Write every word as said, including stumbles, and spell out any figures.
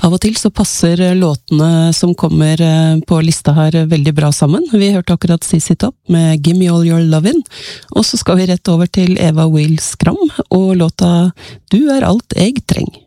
Av og til så passer låtene som kommer på lista her veldig bra sammen. Vi hørte akkurat C C Top med Gimme All Your Lovin', og så skal vi rett over til Eva Will Skram og låta Du er alt jeg treng.